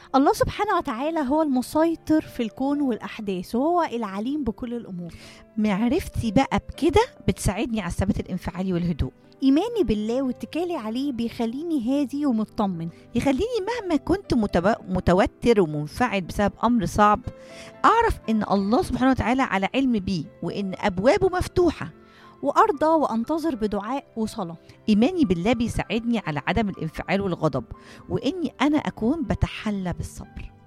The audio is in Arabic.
الله سبحانه وتعالى هو المسيطر في الكون والأحداث، وهو العليم بكل الأمور. معرفتي بقى بكده بتساعدني على الثبات الانفعالي والهدوء. إيماني بالله واتكالي عليه بيخليني هادي ومطمن. يخليني مهما كنت متوتر ومنفعل بسبب أمر صعب، أعرف إن الله سبحانه وتعالى على علم بيه وإن أبوابه مفتوحة. وأرضى وأنتظر بدعاء وصلاة. إيماني بالله بيساعدني على عدم الانفعال والغضب، وإني أنا أكون بتحلى بالصبر.